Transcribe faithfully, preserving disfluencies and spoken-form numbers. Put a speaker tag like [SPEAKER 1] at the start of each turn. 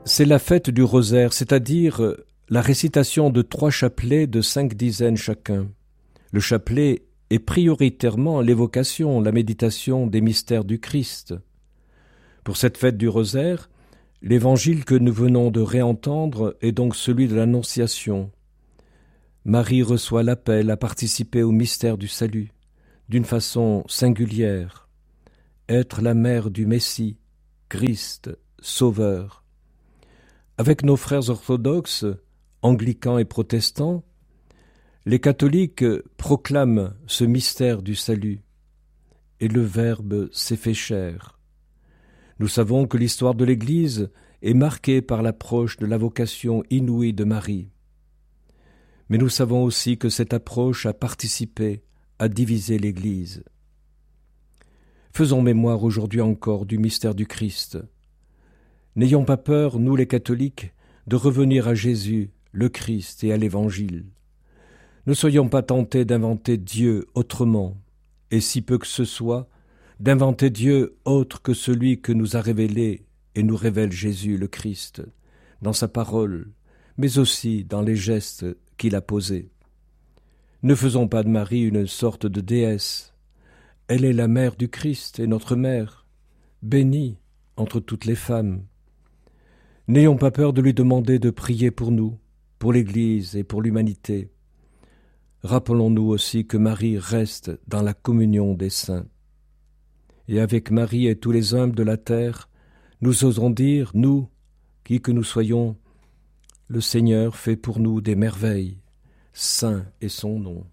[SPEAKER 1] C'est la fête du rosaire, c'est-à-dire la récitation de trois chapelets de cinq dizaines chacun. Le chapelet est prioritairement l'évocation, la méditation des mystères du Christ. Pour cette fête du rosaire, l'évangile que nous venons de réentendre est donc celui de l'Annonciation. Marie reçoit l'appel à participer au mystère du salut, d'une façon singulière, être la mère du Messie, Christ, Sauveur. Avec nos frères orthodoxes, anglicans et protestants, les catholiques proclament ce mystère du salut, et le Verbe s'est fait chair. Nous savons que l'histoire de l'Église est marquée par l'approche de la vocation inouïe de Marie. Mais nous savons aussi que cette approche a participé à diviser l'Église. Faisons mémoire aujourd'hui encore du mystère du Christ. N'ayons pas peur, nous les catholiques, de revenir à Jésus, le Christ, et à l'Évangile. Ne soyons pas tentés d'inventer Dieu autrement, et si peu que ce soit, d'inventer Dieu autre que celui que nous a révélé et nous révèle Jésus, le Christ, dans sa parole, mais aussi dans les gestes qu'il a posés. Ne faisons pas de Marie une sorte de déesse. Elle est la mère du Christ et notre mère, bénie entre toutes les femmes. N'ayons pas peur de lui demander de prier pour nous, pour l'Église et pour l'humanité. Rappelons-nous aussi que Marie reste dans la communion des saints. Et avec Marie et tous les hommes de la terre, nous osons dire, nous, qui que nous soyons, le Seigneur fait pour nous des merveilles, saint est son nom.